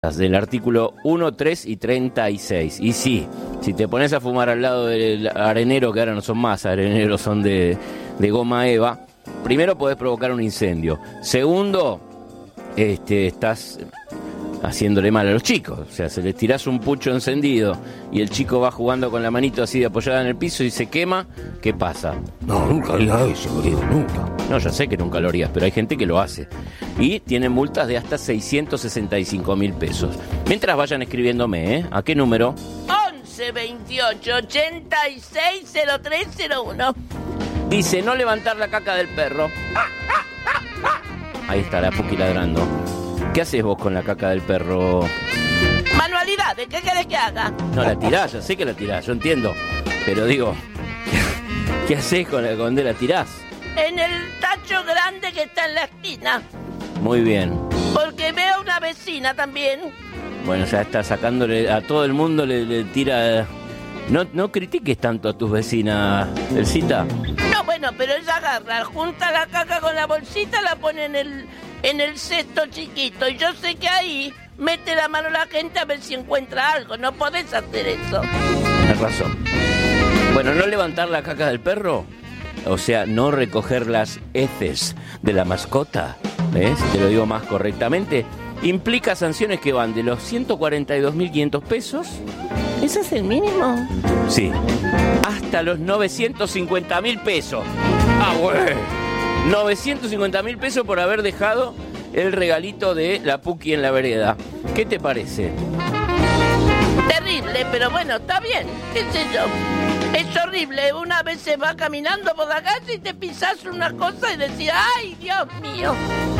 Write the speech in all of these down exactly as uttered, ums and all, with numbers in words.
del artículo uno, tres y treinta y seis. Y sí, si te pones a fumar al lado del arenero, que ahora no son más areneros, son de, de goma eva, primero podés provocar un incendio. Segundo, este, estás haciéndole mal a los chicos. O sea, se les tirás un pucho encendido y el chico va jugando con la manito así de apoyada en el piso y se quema, ¿qué pasa? No, nunca haría eso, querido, nunca. No, ya sé que nunca lo harías, pero hay gente que lo hace. Y tienen multas de hasta seiscientos sesenta y cinco mil pesos. Mientras vayan escribiéndome, ¿eh? ¿A qué número? once veintiocho ochenta y seis cero tres cero uno. Dice, no levantar la caca del perro. Ahí está la Puki ladrando. ¿Qué haces vos con la caca del perro? Manualidades, ¿qué querés que haga? No, la tirás, ya sé que la tirás, yo entiendo. Pero digo, ¿qué haces con la, con la tirás? En el tacho grande que está en la esquina. Muy bien. Porque veo una vecina también. Bueno, ya está sacándole a todo el mundo, le, le tira... No, no critiques tanto a tus vecinas, Elcita. No, bueno, pero ella agarra, junta la caca con la bolsita, la pone en el, en el cesto chiquito. Y yo sé que ahí mete la mano la gente a ver si encuentra algo. No podés hacer eso. Tienes razón. Bueno, no levantar la caca del perro, o sea, no recoger las heces de la mascota, ¿ves? Te lo digo más correctamente, implica sanciones que van de los ciento cuarenta y dos mil quinientos pesos. ¿Ese es el mínimo? Sí. Hasta los novecientos cincuenta mil pesos. Ah, güey. novecientos cincuenta mil pesos por haber dejado el regalito de la Puki en la vereda. ¿Qué te parece? Terrible, pero bueno, está bien. ¿Qué sé yo? Es horrible. Una vez se va caminando por la calle y te pisas una cosa y decís, ¡ay, Dios mío!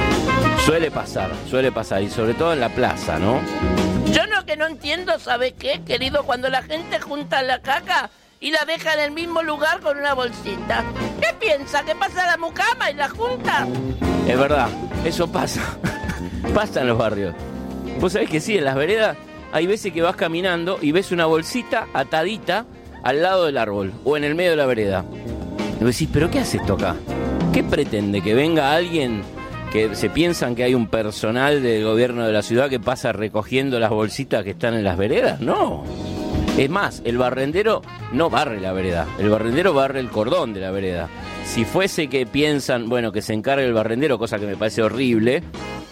Suele pasar, suele pasar. Y sobre todo en la plaza, ¿no? Yo lo que no entiendo, ¿sabes qué, querido? Cuando la gente junta la caca y la deja en el mismo lugar con una bolsita. ¿Qué piensa? ¿Que pasa la mucama y la junta? Es verdad, eso pasa. Pasa en los barrios. Vos sabés que sí, en las veredas hay veces que vas caminando y ves una bolsita atadita al lado del árbol o en el medio de la vereda. Y vos decís, ¿pero qué hace esto acá? ¿Qué pretende? ¿Que venga alguien que se piensan que hay un personal del gobierno de la ciudad que pasa recogiendo las bolsitas que están en las veredas? No. Es más, el barrendero no barre la vereda, el barrendero barre el cordón de la vereda. Si fuese que piensan, bueno, que se encargue el barrendero, cosa que me parece horrible,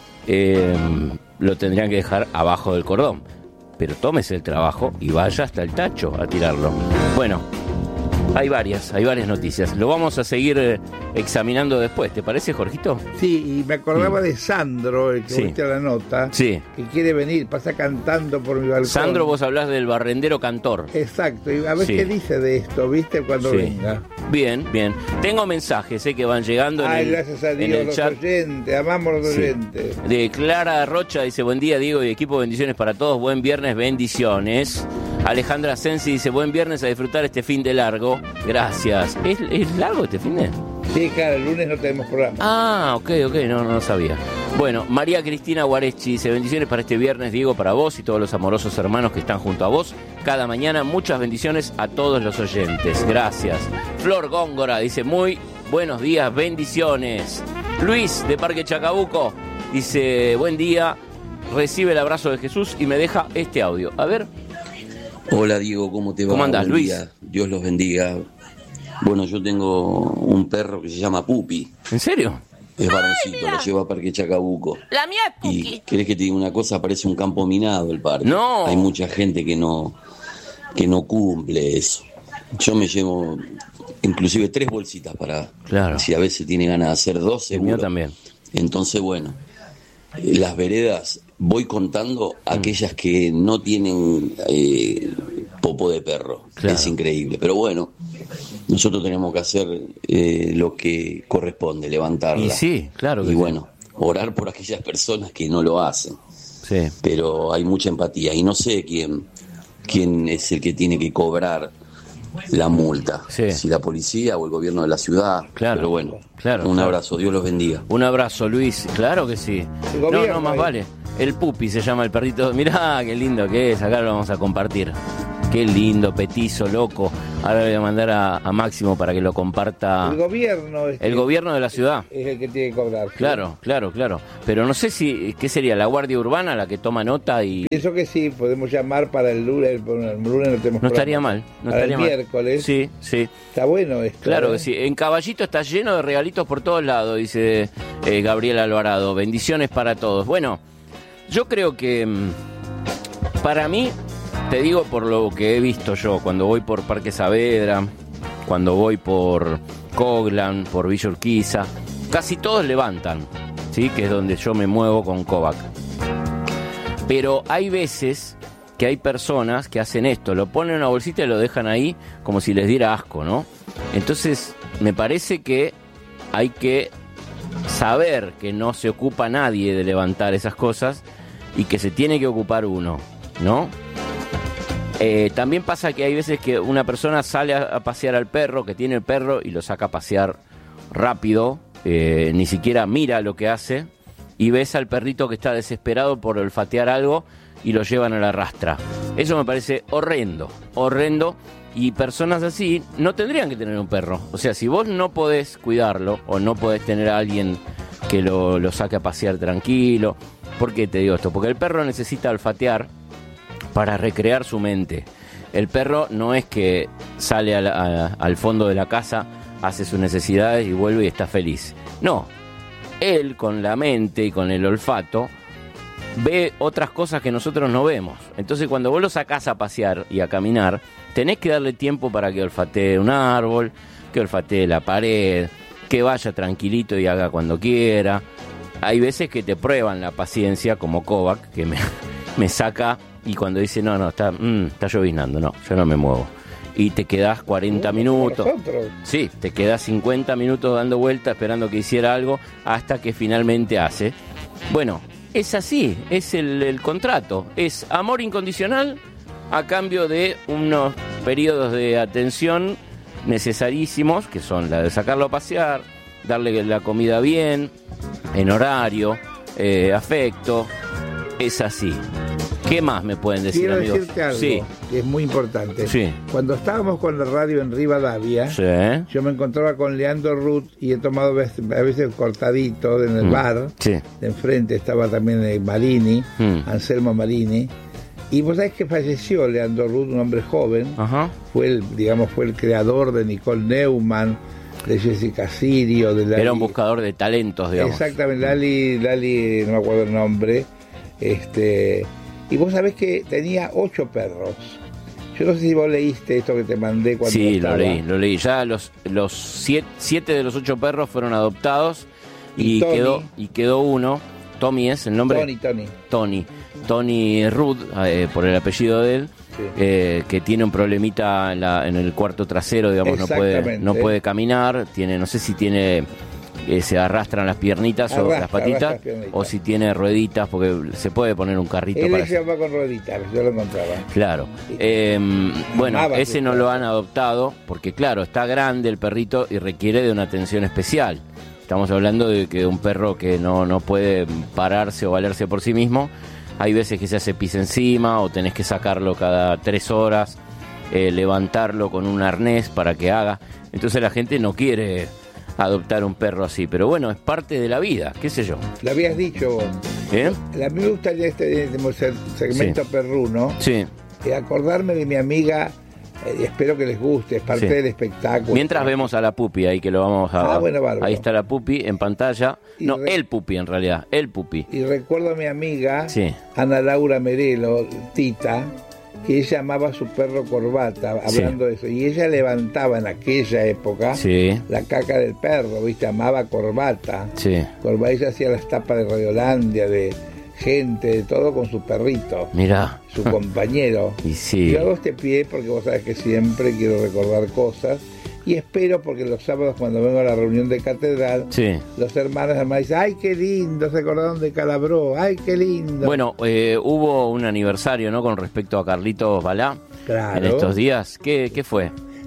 eh, lo tendrían que dejar abajo del cordón. Pero tómese el trabajo y vaya hasta el tacho a tirarlo. Bueno, hay varias, hay varias noticias. Lo vamos a seguir eh, examinando después. ¿Te parece, Jorgito? Sí, y me acordaba Mm. de Sandro, el que Sí. viste la nota, Sí. que quiere venir, pasa cantando por mi balcón. Sandro, vos hablás del barrendero cantor. Exacto, y a ver Sí. qué dice de esto, ¿viste? Cuando Sí. venga. Bien, bien. Tengo mensajes, sé que van llegando en Ay, el, gracias a en Dios, el los chat. oyentes, amamos los Sí. oyentes. De Clara Rocha dice, buen día, Diego y equipo, bendiciones para todos, buen viernes, bendiciones. Alejandra Sensi dice, buen viernes, a disfrutar este fin de largo. Gracias. ¿Es, es largo este fin de? Sí, claro, el lunes no tenemos programa. Ah, ok, ok, no, no sabía. Bueno, María Cristina Guarechi dice, bendiciones para este viernes, Diego, para vos y todos los amorosos hermanos que están junto a vos. Cada mañana, muchas bendiciones a todos los oyentes. Gracias. Flor Góngora dice, muy buenos días, bendiciones. Luis, de Parque Chacabuco, dice, buen día, recibe el abrazo de Jesús y me deja este audio. A ver. Hola Diego, ¿cómo te va? ¿Cómo andás, Buen Luis? día. Dios los bendiga. Bueno, yo tengo un perro que se llama Pupi. ¿En serio? Es varoncito, mira. lo llevo a Parque Chacabuco. La mía es Y Puki. querés que te diga una cosa, parece un campo minado el parque. No. Hay mucha gente que no, que no cumple eso. Yo me llevo inclusive tres bolsitas para, Claro. si a veces tiene ganas de hacer dos, El mío seguro. también. Entonces, bueno, eh, las veredas, voy contando aquellas que no tienen eh, popo de perro. Claro. Es increíble. Pero bueno, nosotros tenemos que hacer eh, lo que corresponde, levantarla. Y sí, claro que Y sí. bueno, orar por aquellas personas que no lo hacen. Sí. Pero hay mucha empatía. Y no sé quién, quién es el que tiene que cobrar la multa. Sí. Si la policía o el gobierno de la ciudad. Claro, Pero bueno, claro, un claro. abrazo. Dios los bendiga. Un abrazo, Luis. Claro que sí. El No, gobierno no, más ahí. vale. El Pupi se llama el perrito. Mirá, qué lindo que es. Acá lo vamos a compartir. Qué lindo, petizo, loco. Ahora le voy a mandar a, a Máximo para que lo comparta. El gobierno es El que- gobierno de la ciudad. es el que tiene que cobrar. ¿sí? Claro, claro, claro. Pero no sé si, ¿qué sería? ¿La Guardia Urbana la que toma nota y...? Pienso que sí, podemos llamar para el lunes, el, el lunes no tenemos No programa. estaría mal, no Para estaría el mal. miércoles. Sí, sí. Está bueno esto. Claro ¿eh? que sí. En Caballito está lleno de regalitos por todos lados, dice eh, Gabriel Alvarado. Bendiciones para todos. Bueno, yo creo que mm, para mí, te digo por lo que he visto yo, cuando voy por Parque Saavedra, cuando voy por Coglan, por Villa Urquiza, casi todos levantan, ¿sí? Que es donde yo me muevo con Kovac. Pero hay veces que hay personas que hacen esto, lo ponen en una bolsita y lo dejan ahí como si les diera asco, ¿no? Entonces, me parece que hay que saber que no se ocupa nadie de levantar esas cosas y que se tiene que ocupar uno, ¿no? Eh, también pasa que hay veces que una persona sale a, a pasear al perro, que tiene el perro y lo saca a pasear rápido, eh, ni siquiera mira lo que hace, y ves al perrito que está desesperado por olfatear algo y lo llevan a la rastra. Eso me parece horrendo, horrendo, y personas así no tendrían que tener un perro. O sea, si vos no podés cuidarlo o no podés tener a alguien que lo, lo saque a pasear tranquilo. ¿Por qué te digo esto? Porque el perro necesita olfatear para recrear su mente. El perro no es que sale a la- a- al fondo de la casa, hace sus necesidades y vuelve y está feliz. No, él con la mente y con el olfato ve otras cosas que nosotros no vemos. Entonces cuando vos lo sacás a pasear y a caminar, tenés que darle tiempo para que olfatee un árbol, que olfatee la pared, que vaya tranquilito y haga cuando quiera. Hay veces que te prueban la paciencia, como Kovac, que me, me saca y cuando dice, no, no, está, mm, está lloviznando, no, yo no me muevo. Y te quedás cuarenta minutos. Nosotros. Sí, te quedás cincuenta minutos dando vueltas esperando que hiciera algo hasta que finalmente hace. Bueno, es así, es el, el contrato, es amor incondicional a cambio de unos periodos de atención necesarísimos, que son la de sacarlo a pasear, darle la comida bien, en horario, eh, afecto, es así. ¿Qué más me pueden decir, Quiero amigos? decirte algo Sí, que es muy importante. Sí. Cuando estábamos con la radio en Rivadavia, sí, yo me encontraba con Leandro Ruth y he tomado veces- a veces cortadito en el Mm, bar. sí. De enfrente estaba también eh, Marini, Mm. Anselmo Marini. Y vos sabés que falleció Leandro Ruth, un hombre joven. Ajá. Fue el, digamos, fue el creador de Nicole Neumann, de Jessica Sirio, de Lali. Era un buscador de talentos, digamos. Exactamente, Lali, Lali, no me acuerdo el nombre. Este, y vos sabés que tenía ocho perros. Yo no sé si vos leíste esto que te mandé cuando Sí, estaba. lo leí, lo leí. Ya los, los siete, siete de los ocho perros fueron adoptados y, Y Tony. quedó y quedó uno. Tommy es el nombre. Tony, Tony. Tony. Tony Rudd, eh, por el apellido de él, Sí. eh, que tiene un problemita en, la, en el cuarto trasero, digamos, no puede, Exactamente. no puede caminar, tiene, no sé si tiene, eh, se arrastran las piernitas o Arrastra, las patitas, arrastra las piernitas. o si tiene rueditas, porque se puede poner un carrito Él para se llama con rueditas, yo lo encontraba. Claro. Eh, bueno, Amaba ese su no perro. lo han adoptado porque, claro, está grande el perrito y requiere de una atención especial. Estamos hablando de que un perro que no, no puede pararse o valerse por sí mismo, hay veces que se hace pis encima o tenés que sacarlo cada tres horas, eh, levantarlo con un arnés para que haga. Entonces la gente no quiere adoptar un perro así, pero bueno, es parte de la vida, qué sé yo. Lo habías dicho vos. ¿Eh? A mí me gustaría este, este segmento Sí. perruno, Sí. eh, acordarme de mi amiga, eh, espero que les guste, es parte Sí. del espectáculo. Mientras vemos a la Pupi ahí que lo vamos a... Ah, bueno, bárbaro. ahí está la Pupi en pantalla. Y No, re- el Pupi en realidad, el Pupi. Y recuerdo a mi amiga, Sí. Ana Laura Merelo, Tita, que ella amaba a su perro Corbata, hablando de eso. Y ella levantaba en aquella época Sí, la caca del perro, ¿viste? Amaba Corbata. sí. Corbata, ella hacía las tapas de Radiolandia, de gente, de todo con su perrito, Mirá. su compañero. Y sí. Yo hago este pie porque vos sabés que siempre quiero recordar cosas. Y espero porque los sábados cuando vengo a la reunión de catedral, Sí. los hermanos hermanos dicen, ¡ay, qué lindo! Se acordaron de Calabró, ¡ay, qué lindo! Bueno, eh, hubo un aniversario, ¿no? Con respecto a Carlitos Balá Claro. en estos días. ¿Qué, qué fue?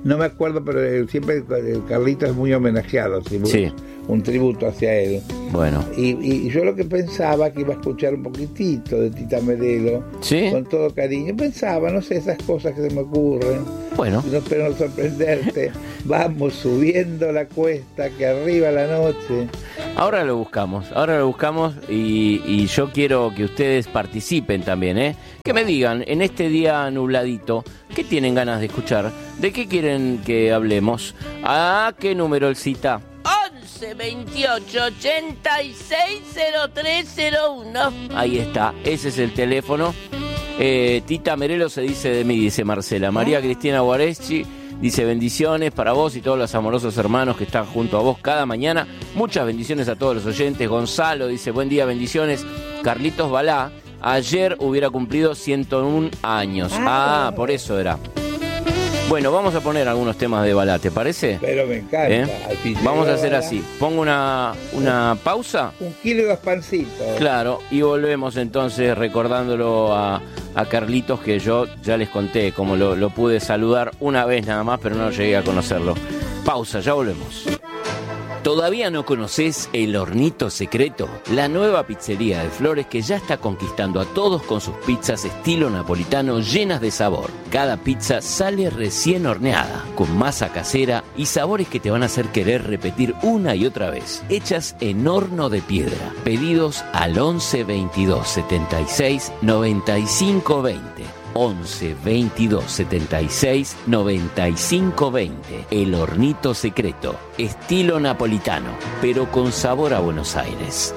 no me acuerdo, pero eh, siempre el Carlito es muy homenajeado, ¿sí? Sí. Un tributo hacia él. Bueno. Y, y yo lo que pensaba que iba a escuchar un poquitito de Tita Merelo, ¿sí? Con todo cariño. Pensaba, no sé, esas cosas que se me ocurren. Bueno. No espero no sorprenderte. Vamos subiendo la cuesta, que arriba la noche. Ahora lo buscamos, ahora lo buscamos y, y yo quiero que ustedes participen también, ¿eh? Que me digan, en este día nubladito, ¿qué tienen ganas de escuchar? ¿De qué quieren que hablemos? ¿A qué número el cita? once veintiocho ochenta y seis cero tres cero uno. Ahí está, ese es el teléfono. Eh, Tita Merelo se dice de mí, dice Marcela. María Cristina Guareschi dice bendiciones para vos y todos los amorosos hermanos que están junto a vos cada mañana. Muchas bendiciones a todos los oyentes. Gonzalo dice buen día, bendiciones. Carlitos Balá, ayer hubiera cumplido ciento uno años. Ah, por eso era. Bueno, vamos a poner algunos temas de Balá, ¿te parece? Pero me encanta. ¿Eh? Vamos a hacer así. Pongo una, una pausa. Un kilo de dos pancitos. Claro, y volvemos entonces recordándolo a, a Carlitos, que yo ya les conté cómo lo, lo pude saludar una vez nada más, pero no llegué a conocerlo. Pausa, ya volvemos. ¿Todavía no conoces El Hornito Secreto? La nueva pizzería de Flores que ya está conquistando a todos con sus pizzas estilo napolitano llenas de sabor. Cada pizza sale recién horneada, con masa casera y sabores que te van a hacer querer repetir una y otra vez. Hechas en horno de piedra. Pedidos al once veintidós setenta y seis noventa y cinco veinte. once veintidós setenta y seis noventa y cinco veinte. El Hornito Secreto, estilo napolitano, pero con sabor a Buenos Aires.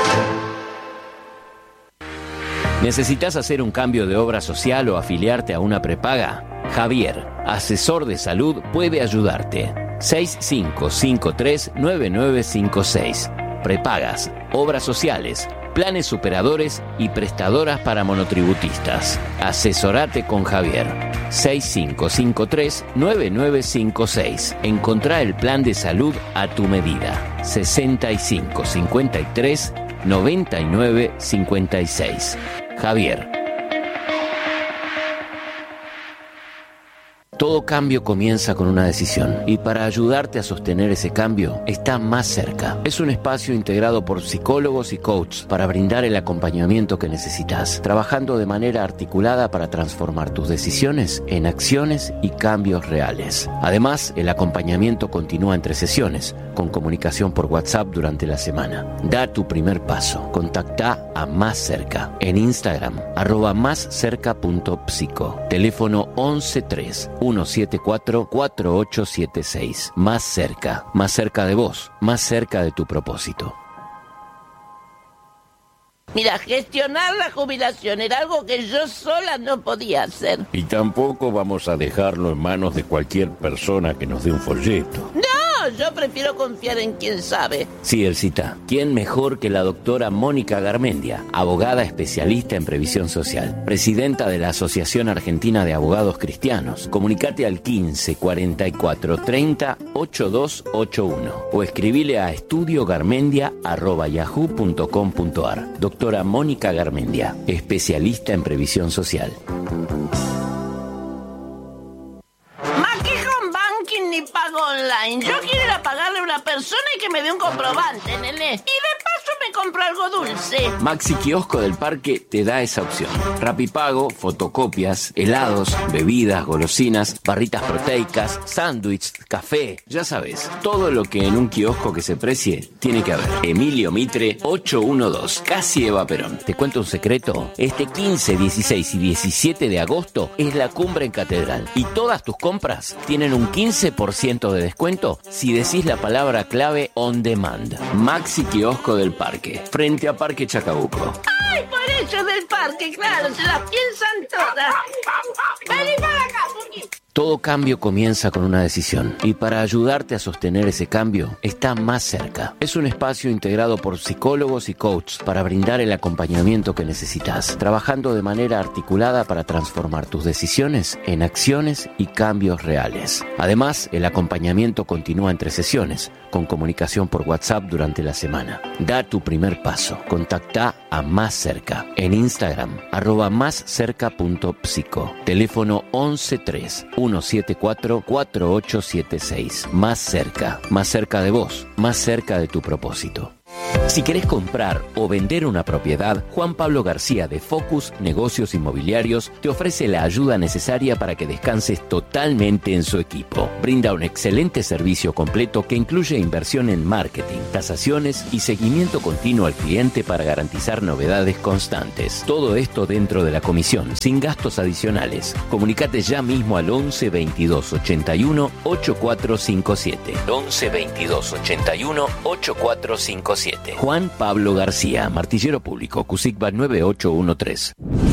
¿Necesitas hacer un cambio de obra social o afiliarte a una prepaga? Javier, asesor de salud, puede ayudarte. seis cinco cinco tres nueve nueve cinco seis. Prepagas, obras sociales, planes superadores y prestadoras para monotributistas. Asesorate con Javier. seis cinco cinco tres nueve nueve cinco seis. Encontrá el plan de salud a tu medida. sesenta y cinco cincuenta y tres noventa y nueve cincuenta y seis. Javier. Todo cambio comienza con una decisión y para ayudarte a sostener ese cambio está Más Cerca. Es un espacio integrado por psicólogos y coaches para brindar el acompañamiento que necesitas, trabajando de manera articulada para transformar tus decisiones en acciones y cambios reales. Además, el acompañamiento continúa entre sesiones, con comunicación por WhatsApp durante la semana. Da tu primer paso. Contacta a Más Cerca en Instagram, arroba más cerca punto psico. Teléfono once tres uno siete cuatro cuatro ocho siete seis. Más Cerca, más cerca de vos, más cerca de tu propósito. Mira, gestionar la jubilación era algo que yo sola no podía hacer. Y tampoco vamos a dejarlo en manos de cualquier persona que nos dé un folleto. ¡No! Yo prefiero confiar en quien sabe. Sí, Elcita. ¿Quién mejor que la doctora Mónica Garmendia, abogada especialista en previsión social, presidenta de la Asociación Argentina de Abogados Cristianos? Comunicate al quince cuarenta y cuatro treinta ochenta y dos ochenta y uno o escribile a estudiogarmendia arroba yahoo punto com punto ar. Doctora Mónica Garmendia, especialista en previsión social. Ni pago online. Yo quiero ir a pagarle a una persona y que me dé un comprobante, nene. Y de paso me compro algo dulce. Maxi Kiosco del Parque te da esa opción. Rapipago, fotocopias, helados, bebidas, golosinas, barritas proteicas, sándwich, café. Ya sabes, todo lo que en un kiosco que se precie tiene que haber. Emilio Mitre ochocientos doce, casi Eva Perón. ¿Te cuento un secreto? Este quince, dieciséis y diecisiete de agosto es la cumbre en Catedral. Y todas tus compras tienen un quince por ciento de descuento si decís la palabra clave on demand. Maxi Kiosco del Parque, frente a Parque Chacabuco. ¡Ay, por eso del parque! Claro, se las piensan todas. ¡Vení para acá, Puki! Todo cambio comienza con una decisión y para ayudarte a sostener ese cambio está Más Cerca. Es un espacio integrado por psicólogos y coaches para brindar el acompañamiento que necesitas, trabajando de manera articulada para transformar tus decisiones en acciones y cambios reales. Además, el acompañamiento continúa entre sesiones, con comunicación por WhatsApp durante la semana. Da tu primer paso. Contacta a Más Cerca en Instagram, arroba más cerca punto psico. Teléfono once tres uno uno siete cuatro, cuatro ocho siete seis. Más cerca, más cerca de vos, más cerca de tu propósito. Si querés comprar o vender una propiedad, Juan Pablo García de Focus Negocios Inmobiliarios te ofrece la ayuda necesaria para que descanses totalmente en su equipo. Brinda un excelente servicio completo que incluye inversión en marketing, tasaciones y seguimiento continuo al cliente para garantizar novedades constantes. Todo esto dentro de la comisión, sin gastos adicionales. Comunicate ya mismo al once veintidós ochenta y uno ochenta y cuatro cincuenta y siete. once veintidós ochenta y uno ochenta y cuatro cincuenta y siete. Juan Pablo García, Martillero Público, CUSICBA nueve ocho uno tres.